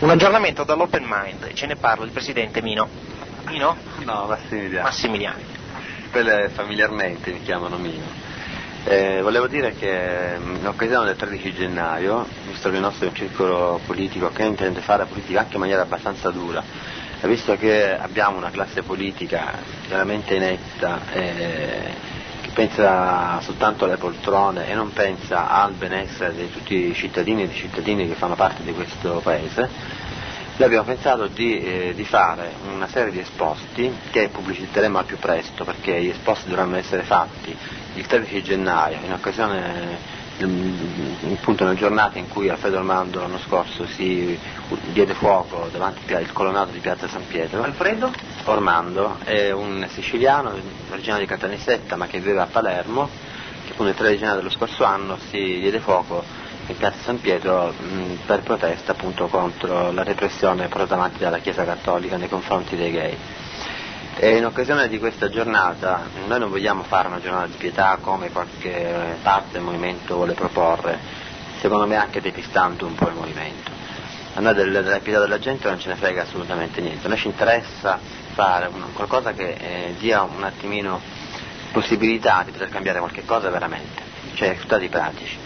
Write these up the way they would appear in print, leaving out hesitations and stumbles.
Un aggiornamento dall'Open Mind, ce ne parla il presidente Mino. Mino? No, Massimiliano. Massimiliano. Quelle familiarmente mi chiamano Mino. Volevo dire che in occasione del 13 gennaio, visto che il nostro è un circolo politico che intende fare politica anche in maniera abbastanza dura, e visto che abbiamo una classe politica veramente inetta, che pensa soltanto alle poltrone e non pensa al benessere di tutti i cittadini e di cittadini che fanno parte di questo paese, noi abbiamo pensato di fare una serie di esposti che pubbliciteremo al più presto, perché gli esposti dovranno essere fatti il 13 gennaio, in occasione appunto nella giornata in cui Alfredo Ormando l'anno scorso si diede fuoco davanti al colonnato di Piazza San Pietro. Alfredo? Ormando è un siciliano, originario di Caltanissetta ma che vive a Palermo, che appunto il 13 gennaio dello scorso anno si diede fuoco in Piazza San Pietro per protesta appunto contro la repressione portata avanti dalla Chiesa Cattolica nei confronti dei gay. E in occasione di questa giornata noi non vogliamo fare una giornata di pietà come qualche parte del movimento vuole proporre, secondo me anche depistando un po' il movimento. A noi della pietà della gente non ce ne frega assolutamente niente, a noi ci interessa fare qualcosa che dia un attimino possibilità di poter cambiare qualche cosa veramente, cioè risultati pratici.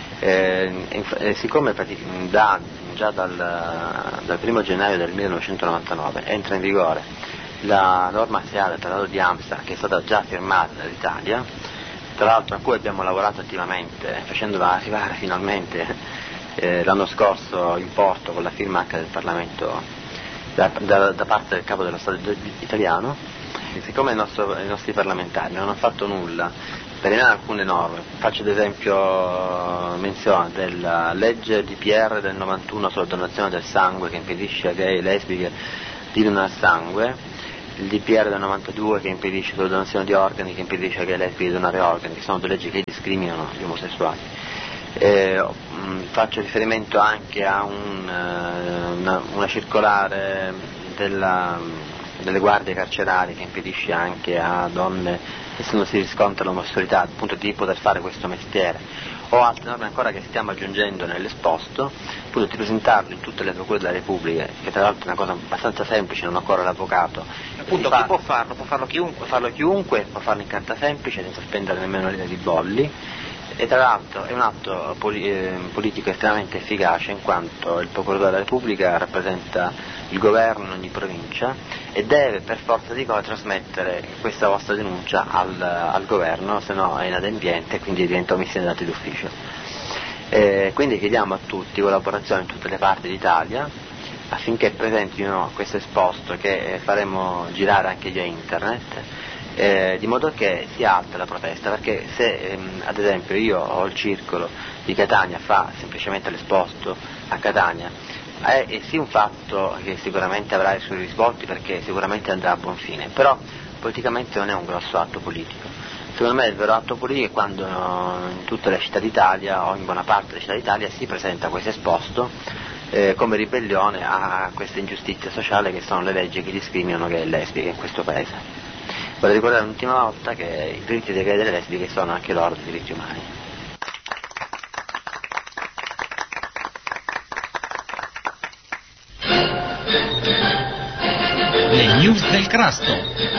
Siccome già dal 1 gennaio del 1999 entra in vigore la norma SEA del Trattato di Amsterdam, che è stata già firmata dall'Italia, tra l'altro a cui abbiamo lavorato attivamente, facendola arrivare finalmente l'anno scorso in porto con la firma anche del Parlamento da parte del Capo dello Stato italiano. E siccome i nostri parlamentari non hanno fatto nulla per eliminare alcune norme, faccio ad esempio menzione della legge DPR del 91 sulla donazione del sangue che impedisce a gay e lesbiche di donare sangue, il DPR del 92 che impedisce la donazione di organi, che impedisce a gay e lesbiche di donare organi, che sono due leggi che discriminano gli omosessuali. Faccio riferimento anche a una circolare delle guardie carcerarie che impedisce anche a donne che se non si riscontra l'omosessualità appunto di poter fare questo mestiere, o altre norme ancora che stiamo aggiungendo nell'esposto, appunto di presentarlo in tutte le procure della Repubblica, che tra l'altro è una cosa abbastanza semplice, non occorre l'avvocato. Appunto chi può farlo? Può farlo chiunque? Può farlo chiunque, può farlo in carta semplice senza spendere nemmeno linee di bolli, e tra l'altro è un atto politico estremamente efficace in quanto il procuratore della Repubblica rappresenta il governo in ogni provincia e deve per forza di cose trasmettere questa vostra denuncia al governo, se no è inadempiente e quindi diventa omissione dei dati d'ufficio. Quindi chiediamo a tutti collaborazione in tutte le parti d'Italia affinché presentino questo esposto che faremo girare anche via internet, di modo che si alza la protesta, perché se ad esempio io o il circolo di Catania fa semplicemente l'esposto a Catania, è sì un fatto che sicuramente avrà i suoi risvolti, perché sicuramente andrà a buon fine, però politicamente non è un grosso atto politico. Secondo me il vero atto politico è quando in tutte le città d'Italia o in buona parte delle città d'Italia si presenta questo esposto come ribellione a questa ingiustizia sociale che sono le leggi che discriminano gay e lesbiche in questo paese. Vorrei ricordare l'ultima volta che i diritti dei gay e delle lesbiche sono anche loro dei diritti umani. Le news del Crasto.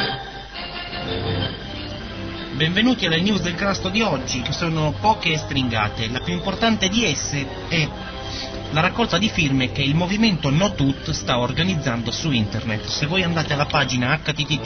Benvenuti alle news del Crasto di oggi, che sono poche e stringate. La più importante di esse è la raccolta di firme che il movimento NoTut sta organizzando su internet. Se voi andate alla pagina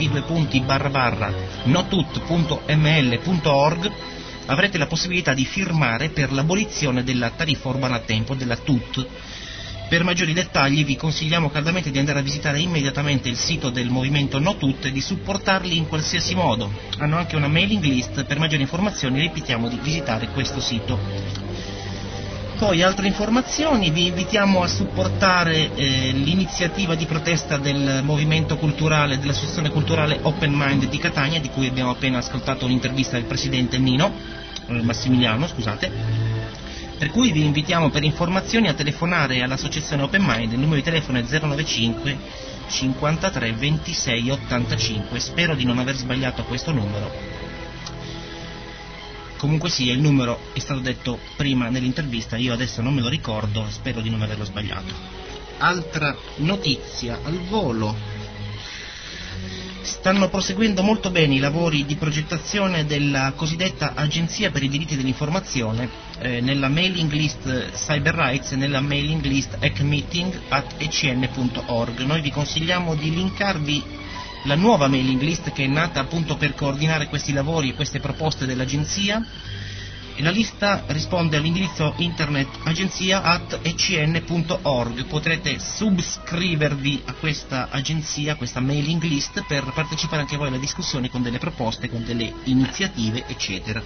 http://notut.ml.org avrete la possibilità di firmare per l'abolizione della tariffa urbana a tempo, della TUT. Per maggiori dettagli vi consigliamo caldamente di andare a visitare immediatamente il sito del movimento NoTut e di supportarli in qualsiasi modo. Hanno anche una mailing list. Per maggiori informazioni ripetiamo di visitare questo sito. Poi altre informazioni: vi invitiamo a supportare l'iniziativa di protesta del movimento culturale, dell'associazione culturale Open Mind di Catania, di cui abbiamo appena ascoltato un'intervista del presidente Massimiliano, scusate. Per cui vi invitiamo per informazioni a telefonare all'associazione Open Mind, il numero di telefono è 095 53 26 85, spero di non aver sbagliato questo numero. Comunque sia, il numero è stato detto prima nell'intervista, io adesso non me lo ricordo, spero di non averlo sbagliato. altra notizia al volo. Stanno proseguendo molto bene i lavori di progettazione della cosiddetta Agenzia per i diritti dell'informazione nella mailing list Cyber Rights e nella mailing list ecmeeting@ecn.org. Noi vi consigliamo di linkarvi la nuova mailing list che è nata appunto per coordinare questi lavori e queste proposte dell'agenzia. E la lista risponde all'indirizzo internet agenzia@ecn.org. Potrete subscrivervi a questa agenzia, a questa mailing list, per partecipare anche voi alla discussione con delle proposte, con delle iniziative, eccetera.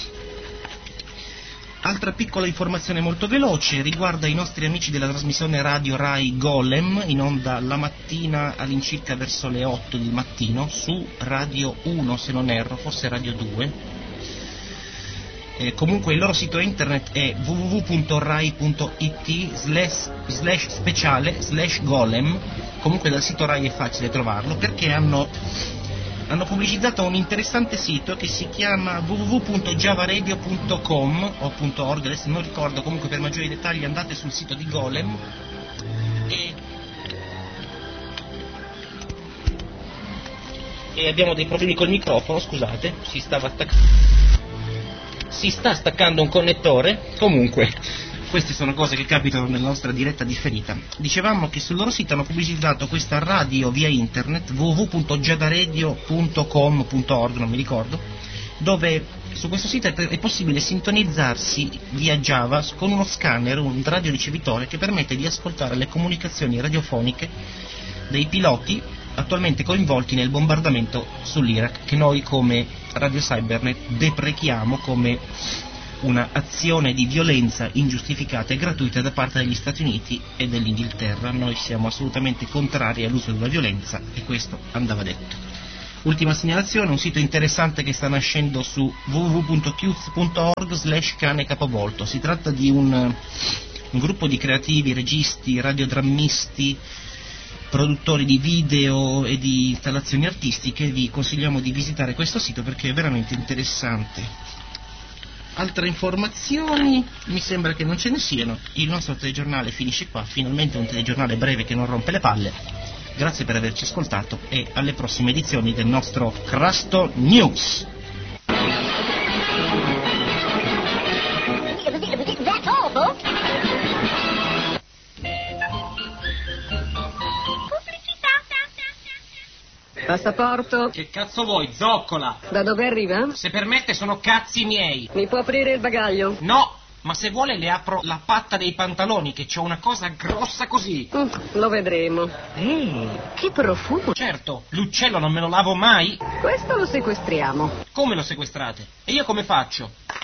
Altra piccola informazione molto veloce riguarda i nostri amici della trasmissione radio Rai Golem, in onda la mattina all'incirca verso le 8 del mattino, su Radio 1 se non erro, forse Radio 2. Comunque il loro sito internet è www.rai.it/speciale/golem. Comunque dal sito Rai è facile trovarlo, perché hanno pubblicizzato un interessante sito che si chiama www.javaradio.com o .org, adesso non ricordo. Comunque per maggiori dettagli andate sul sito di Golem e abbiamo dei problemi col microfono, scusate, si sta staccando un connettore. Comunque queste sono cose che capitano nella nostra diretta differita. Dicevamo che sul loro sito hanno pubblicizzato questa radio via internet, www.javaradio.com.org, non mi ricordo, dove su questo sito è possibile sintonizzarsi via Java con uno scanner, un radioricevitore che permette di ascoltare le comunicazioni radiofoniche dei piloti attualmente coinvolti nel bombardamento sull'Iraq, che noi come Radio Cybernet deprechiamo come una azione di violenza ingiustificata e gratuita da parte degli Stati Uniti e dell'Inghilterra. Noi siamo assolutamente contrari all'uso della violenza e questo andava detto. Ultima segnalazione, un sito interessante che sta nascendo su www.qz.org/cane capovolto. Si tratta di un gruppo di creativi, registi, radiodrammisti, produttori di video e di installazioni artistiche. Vi consigliamo di visitare questo sito perché è veramente interessante. Altre informazioni mi sembra che non ce ne siano. Il nostro telegiornale finisce qua, finalmente un telegiornale breve che non rompe le palle. Grazie per averci ascoltato e alle prossime edizioni del nostro Crasto News. Passaporto? Che cazzo vuoi, zoccola? Da dove arriva? Se permette sono cazzi miei. Mi può aprire il bagaglio? No, ma se vuole le apro la patta dei pantaloni, che c'ho una cosa grossa così. Lo vedremo. Che profumo. Certo, l'uccello non me lo lavo mai. Questo lo sequestriamo. Come lo sequestrate? E io come faccio?